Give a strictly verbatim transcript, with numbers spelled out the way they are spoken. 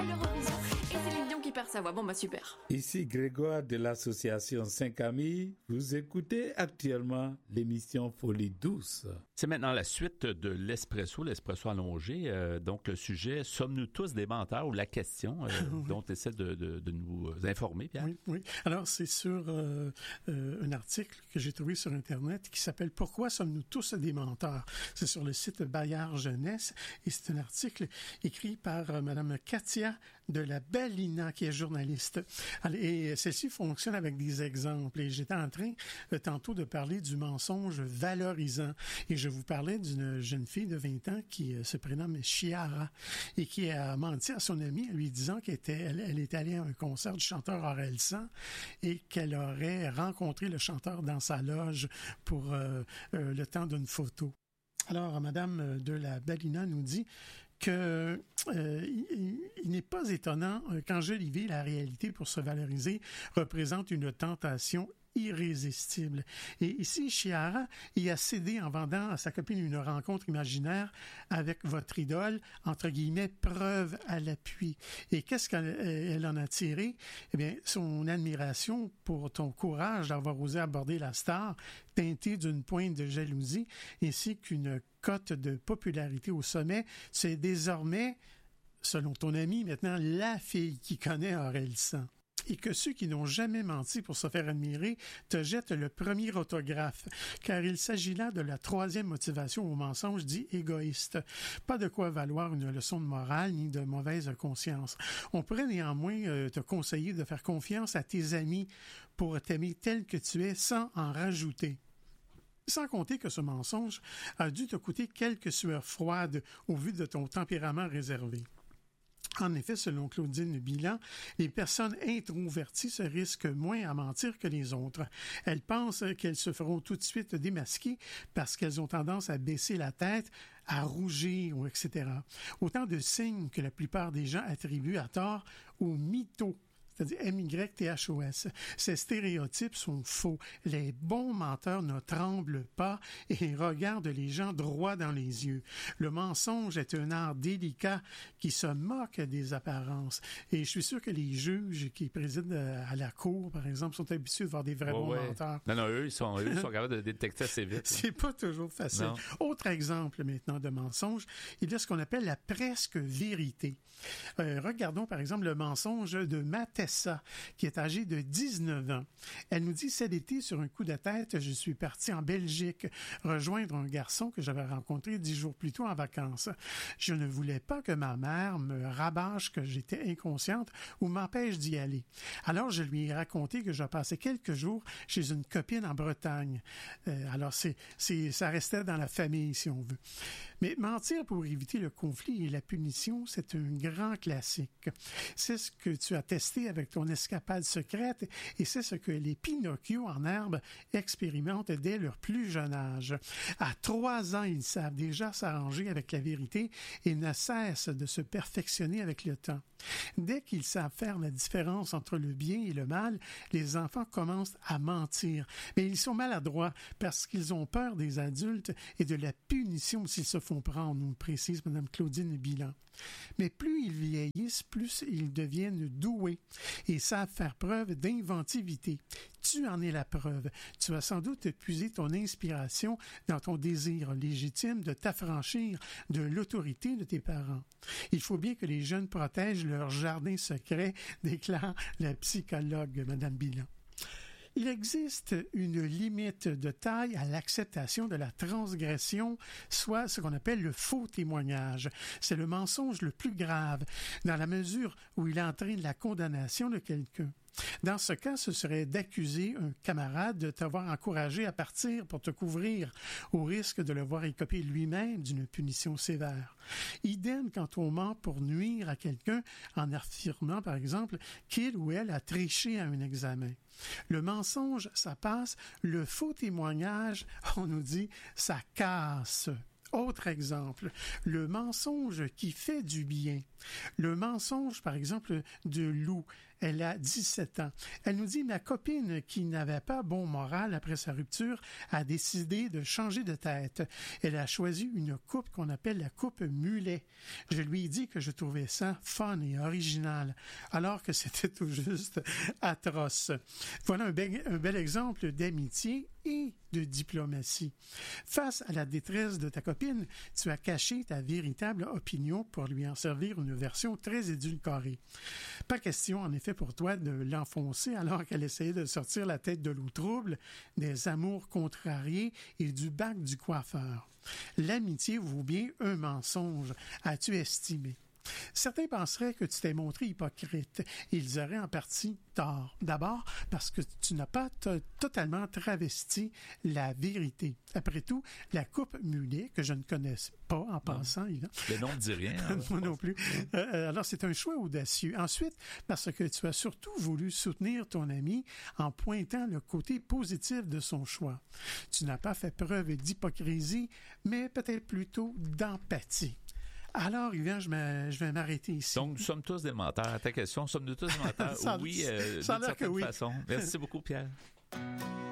à l'Eurovision. Et Céline Dion qui perd sa voix. Bon bah super. Ici Grégoire de l'association cinq amis. Vous écoutez actuellement l'émission Folie douce. C'est maintenant la suite de l'Espresso, l'Espresso allongé. Euh, donc le sujet, sommes-nous tous des menteurs, ou la question euh, oui. dont tu essaies de, de, de nous informer, Pierre? Oui, oui. Alors c'est sur euh, euh, un article que j'ai trouvé sur Internet qui s'appelle « Pourquoi sommes-nous tous des menteurs ?» C'est sur le site Bayard Jeunesse et c'est un article écrit par euh, Madame Katia de la Ballina qui est journaliste. Et celle-ci fonctionne avec des exemples. Et j'étais en train euh, tantôt de parler du mensonge valorisant. Et je vous parlais d'une jeune fille de vingt ans qui euh, se prénomme Chiara et qui a menti à son amie en lui disant qu'elle était, elle, elle était allée à un concert du chanteur Orelsan et qu'elle aurait rencontré le chanteur dans sa loge pour euh, euh, le temps d'une photo. Alors, Madame de la Ballina nous dit que euh, il, il n'est pas étonnant euh, qu'Angelique, la réalité pour se valoriser, représente une tentation irrésistible. Et ici, Chiara, il a cédé en vendant à sa copine une rencontre imaginaire avec votre idole, entre guillemets, preuve à l'appui. Et qu'est-ce qu'elle elle en a tiré? Eh bien, son admiration pour ton courage d'avoir osé aborder la star, teintée d'une pointe de jalousie, ainsi qu'une cote de popularité au sommet. C'est désormais, selon ton ami, maintenant la fille qui connaît Orelsan. Et que ceux qui n'ont jamais menti pour se faire admirer te jettent le premier autographe, car il s'agit là de la troisième motivation au mensonge dit égoïste. Pas de quoi valoir une leçon de morale ni de mauvaise conscience. On pourrait néanmoins euh, te conseiller de faire confiance à tes amis pour t'aimer tel que tu es sans en rajouter. Sans compter que ce mensonge a dû te coûter quelques sueurs froides au vu de ton tempérament réservé. En effet, selon Claudine Bilan, les personnes introverties se risquent moins à mentir que les autres. Elles pensent qu'elles se feront tout de suite démasquer parce qu'elles ont tendance à baisser la tête, à rougir, ou et cetera. Autant de signes que la plupart des gens attribuent à tort aux mythos. C'est-à-dire M Y T H O S. Ces stéréotypes sont faux. Les bons menteurs ne tremblent pas et regardent les gens droit dans les yeux. Le mensonge est un art délicat qui se moque des apparences. Et je suis sûr que les juges qui président à la cour, par exemple, sont habitués de voir des vrais oh, bons ouais. menteurs. Non, non, eux, ils sont, eux, ils sont capables de détecter assez vite. C'est pas toujours facile. Non. Autre exemple maintenant de mensonge, il y a ce qu'on appelle la presque vérité. Euh, regardons par exemple le mensonge de Matessa, qui est âgée de dix-neuf ans. Elle nous dit, cet été, sur un coup de tête, je suis partie en Belgique rejoindre un garçon que j'avais rencontré dix jours plus tôt en vacances. Je ne voulais pas que ma mère me rabâche que j'étais inconsciente ou m'empêche d'y aller. Alors, je lui ai raconté que je passais quelques jours chez une copine en Bretagne. Euh, alors, c'est, c'est, ça restait dans la famille, si on veut. Mais mentir pour éviter le conflit et la punition, c'est un grand classique. C'est ce que tu as testé avec ton escapade secrète et c'est ce que les Pinocchio en herbe expérimentent dès leur plus jeune âge. À trois ans, ils savent déjà s'arranger avec la vérité et ne cessent de se perfectionner avec le temps. Dès qu'ils savent faire la différence entre le bien et le mal, les enfants commencent à mentir. Mais ils sont maladroits parce qu'ils ont peur des adultes et de la punition s'ils se font prendre, nous précise Mme Claudine Bilan. Mais plus ils vieillissent, plus ils deviennent doués et savent faire preuve d'inventivité. Tu en es la preuve. Tu as sans doute puisé ton inspiration dans ton désir légitime de t'affranchir de l'autorité de tes parents. Il faut bien que les jeunes protègent leur jardin secret, déclare la psychologue Mme Bilan. Il existe une limite de taille à l'acceptation de la transgression, soit ce qu'on appelle le faux témoignage. C'est le mensonge le plus grave, dans la mesure où il entraîne la condamnation de quelqu'un. Dans ce cas, ce serait d'accuser un camarade de t'avoir encouragé à partir pour te couvrir, au risque de le voir écoper lui-même d'une punition sévère. Idem quand on ment pour nuire à quelqu'un en affirmant, par exemple, qu'il ou elle a triché à un examen. Le mensonge, ça passe. Le faux témoignage, on nous dit, ça casse. Autre exemple, le mensonge qui fait du bien. Le mensonge, par exemple, de Lou. Elle a dix-sept ans. Elle nous dit, ma copine qui n'avait pas bon moral après sa rupture a décidé de changer de tête. Elle a choisi une coupe qu'on appelle la coupe mulet. Je lui ai dit que je trouvais ça fun et original, alors que c'était tout juste atroce. Voilà un bel, un bel exemple d'amitié et de diplomatie. Face à la détresse de ta copine, tu as caché ta véritable opinion pour lui en servir une version très édulcorée. Pas question, en effet, pour toi de l'enfoncer alors qu'elle essayait de sortir la tête de l'eau trouble, des amours contrariés et du bac du coiffeur. L'amitié vaut bien un mensonge, as-tu estimé? Certains penseraient que tu t'es montré hypocrite. Ils auraient en partie tort. D'abord, parce que tu n'as pas t- totalement travesti la vérité. Après tout, la coupe mulet, que je ne connais pas en passant. Il... Le nom ne dit rien. Hein, Moi non plus. Euh, alors, c'est un choix audacieux. Ensuite, parce que tu as surtout voulu soutenir ton ami en pointant le côté positif de son choix. Tu n'as pas fait preuve d'hypocrisie, mais peut-être plutôt d'empathie. Alors, Yvan, je, me, je vais m'arrêter ici. Donc, nous sommes tous des menteurs. À ta question, sommes-nous tous des menteurs? ça, oui, euh, ça d'une a l'air que certaine oui. façon. Merci beaucoup, Pierre.